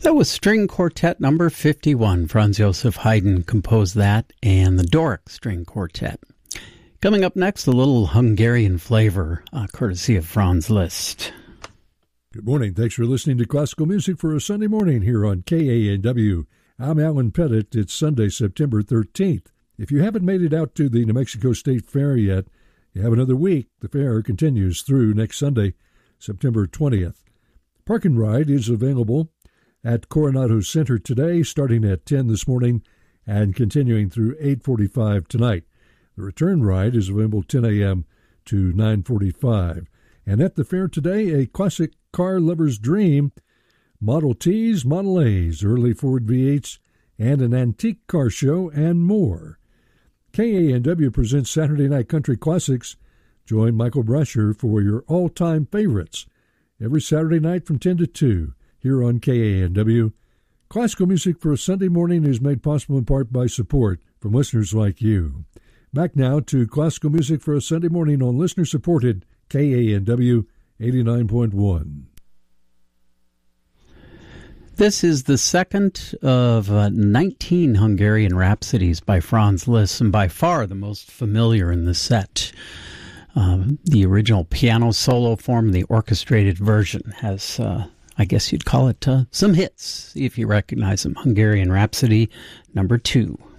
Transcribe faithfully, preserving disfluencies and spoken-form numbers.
That was String Quartet number fifty-one. Franz Joseph Haydn composed that, and the Doric String Quartet. Coming up next, a little Hungarian flavor, uh, courtesy of Franz Liszt. Good morning. Thanks for listening to Classical Music for a Sunday morning here on K A N W. I'm Alan Pettit. It's Sunday, September thirteenth. If you haven't made it out to the New Mexico State Fair yet, you have another week. The fair continues through next Sunday, September twentieth. Park and Ride is available at Coronado Center today, starting at ten this morning and continuing through eight forty-five tonight. The return ride is available ten a.m. to nine forty-five. And at the fair today, a classic car lover's dream, Model Ts, Model As, early Ford V eights, and an antique car show, and more. K A N W presents Saturday Night Country Classics. Join Michael Brasher for your all-time favorites every Saturday night from ten to two here on K A N W. Classical music for a Sunday morning is made possible in part by support from listeners like you. Back now to classical music for a Sunday morning on listener-supported K A N W eighty-nine point one. This is the second of uh, nineteen Hungarian Rhapsodies by Franz Liszt, and by far the most familiar in the set. Uh, the original piano solo form, the orchestrated version, has, uh, I guess you'd call it, uh, some hits, if you recognize them. Hungarian Rhapsody, number two.